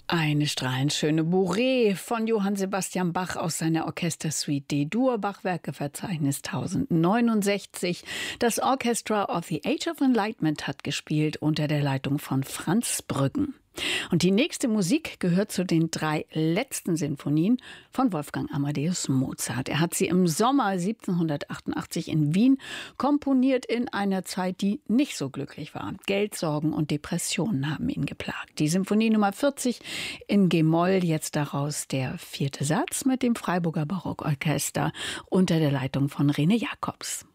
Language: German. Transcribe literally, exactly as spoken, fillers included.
Eine strahlend schöne Bourrée von Johann Sebastian Bach aus seiner Orchestersuite D-Dur, Bachwerkeverzeichnis tausendneunundsechzig. Das Orchestra of the Age of Enlightenment hat gespielt unter der Leitung von Franz Brüggen. Und die nächste Musik gehört zu den drei letzten Sinfonien von Wolfgang Amadeus Mozart. Er hat sie im Sommer siebzehnhundertachtundachtzig in Wien komponiert, in einer Zeit, die nicht so glücklich war. Geldsorgen und Depressionen haben ihn geplagt. Die Sinfonie Nummer vierzig in G-Moll, jetzt daraus der vierte Satz mit dem Freiburger Barockorchester unter der Leitung von Rene Jacobs.